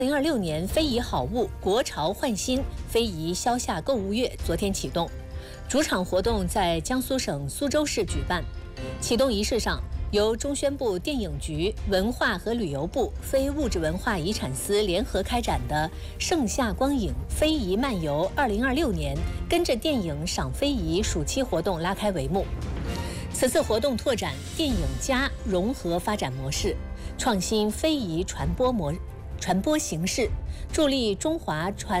2026年非遗好物国潮焕新非遗消夏购物月昨天启动，主场活动在江苏省苏州市举办。启动仪式上，由中宣部电影局、文化和旅游部非物质文化遗产司联合开展的“盛夏光影非遗漫游2026年”跟着电影赏非遗暑期活动拉开帷幕。此次活动拓展电影加融合发展模式，创新非遗传播形式，助力中华传